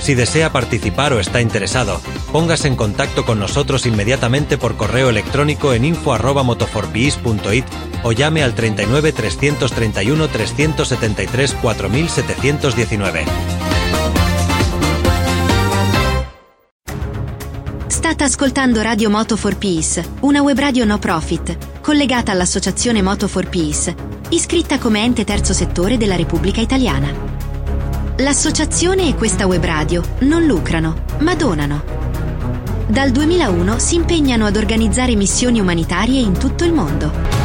Si desea participar o está interesado, póngase en contacto con nosotros inmediatamente por correo electrónico en info@motoforpeace.it o llame al 39 331 373 4719. State ascoltando Radio Moto for Peace, una web radio no profit, collegata all'associazione Moto for Peace, iscritta come ente terzo settore della Repubblica Italiana. L'associazione e questa web radio non lucrano, ma donano. Dal 2001 si impegnano ad organizzare missioni umanitarie in tutto il mondo.